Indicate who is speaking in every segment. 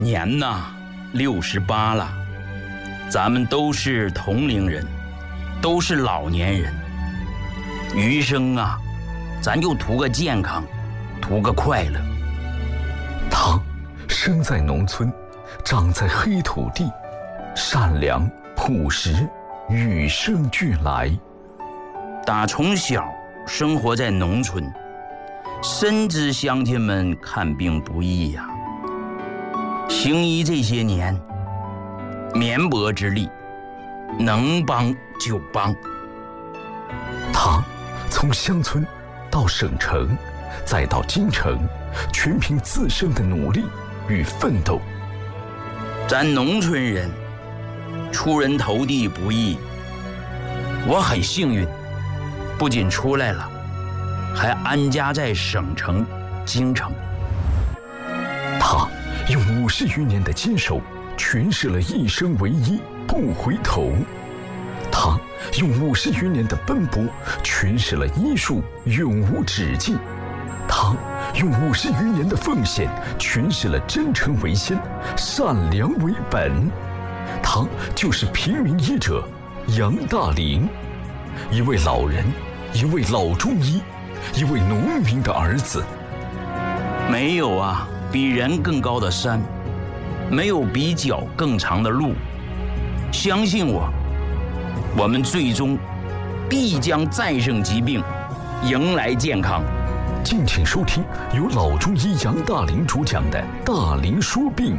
Speaker 1: 年呐68了，咱们都是同龄人，都是老年人，余生啊，咱就图个健康，图个快乐。
Speaker 2: 他生在农村，长在黑土地，善良朴实，与生俱来。
Speaker 1: 打从小生活在农村，深知乡亲们看病不易呀。行医这些年，绵薄之力，能帮就帮。
Speaker 2: 他从乡村到省城，再到京城，全凭自身的努力与奋斗。
Speaker 1: 咱农村人出人头地不易，我很幸运，不仅出来了，还安家在省城京城。
Speaker 2: 他用50余年的坚守，诠释了一生唯一，不回头。他用50余年的奔波，诠释了医术永无止境。他用50余年的奉献，诠释了真诚为先，善良为本。他就是平民医者杨大林，一位老人，一位老中医，一位农民的儿子。
Speaker 1: 没有啊比人更高的山，没有比脚更长的路。相信我，我们最终必将战胜疾病，迎来健康。
Speaker 2: 敬请收听由老中医杨大林主讲的《大林说病》。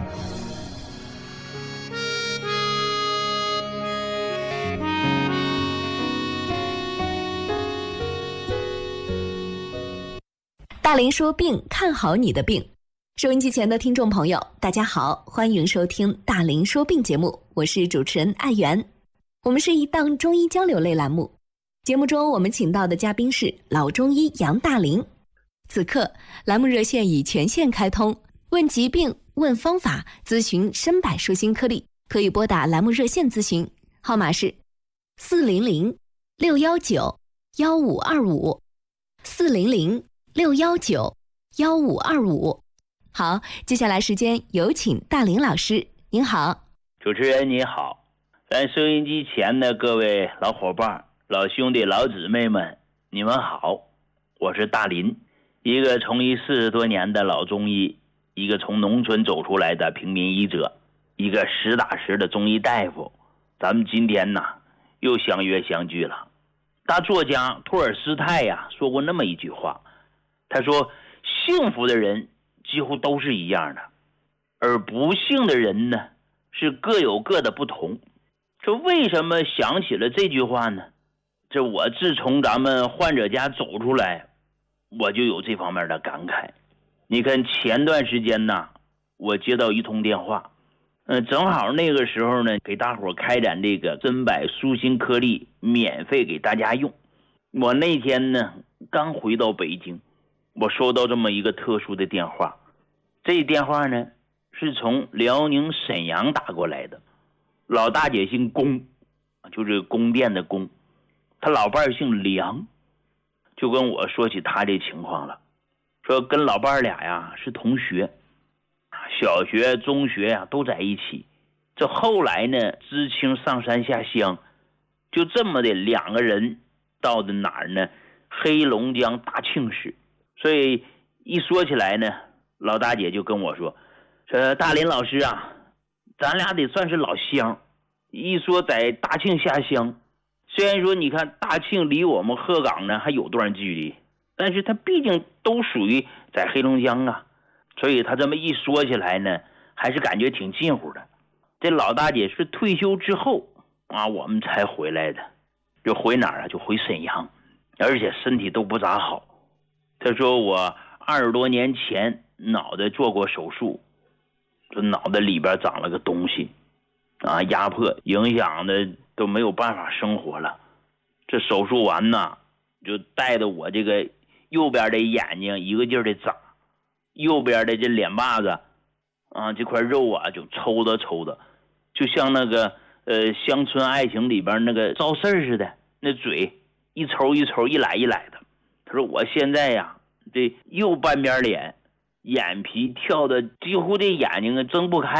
Speaker 3: 大林说病，看好你的病。收音机前的听众朋友，大家好，欢迎收听大林说病节目，我是主持人艾媛。我们是一档中医交流类栏目，节目中我们请到的嘉宾是老中医杨大林。此刻栏目热线已全线开通，问疾病、问方法、咨询深柏舒心颗粒，可以拨打栏目热线咨询，号码是400-619-1525 400-619-1525。好，接下来时间有请大林老师。您好。
Speaker 4: 主持人你好，咱收音机前的各位老伙伴、老兄弟、老姊妹们，你们好，我是大林，一个从医40多年的老中医，一个从农村走出来的平民医者，一个实打实的中医大夫。咱们今天呢又相约相聚了。大作家托尔斯泰呀说过那么一句话，他说幸福的人几乎都是一样的，而不幸的人呢是各有各的不同。这为什么想起了这句话呢？这我自从咱们患者家走出来，我就有这方面的感慨。你看前段时间呢，我接到一通电话，正好那个时候呢，给大伙开展这个珍柏舒心颗粒免费给大家用。我那天呢刚回到北京，我收到这么一个特殊的电话。这电话呢是从辽宁沈阳打过来的，老大姐姓龚，就是宫殿的宫，他老伴姓梁，就跟我说起他这情况了，说跟老伴俩呀是同学，小学中学呀都在一起，这后来呢知青上山下乡，就这么的两个人到的哪儿呢？黑龙江大庆市。所以一说起来呢，老大姐就跟我说大林老师啊，咱俩得算是老乡。一说在大庆下乡，虽然说你看大庆离我们鹤岗呢还有段距离，但是它毕竟都属于在黑龙江啊，所以他这么一说起来呢，还是感觉挺近乎的。这老大姐是退休之后啊，我们才回来的，就回哪儿啊？就回沈阳，而且身体都不咋好。他说我20多年前脑袋做过手术，这脑袋里边长了个东西啊，压迫影响的都没有办法生活了。这手术完呢，就带着我这个右边的眼睛一个劲儿的长，右边的这脸巴子啊，这块肉啊就抽的，就像那个乡村爱情里边那个赵四儿似的，那嘴一抽一抽，一来一来的。他说我现在呀，这右半边脸眼皮跳的几乎这眼睛睁不开